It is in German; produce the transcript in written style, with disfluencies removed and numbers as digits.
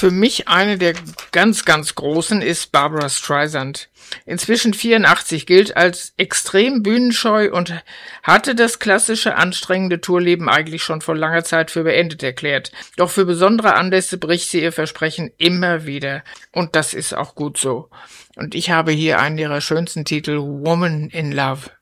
Für mich eine der ganz, ganz großen ist Barbra Streisand. Inzwischen 84, gilt als extrem bühnenscheu und hatte das klassische, anstrengende Tourleben eigentlich schon vor langer Zeit für beendet erklärt. Doch für besondere Anlässe bricht sie ihr Versprechen immer wieder. Und das ist auch gut so. Und ich habe hier einen ihrer schönsten Titel, Woman in Love.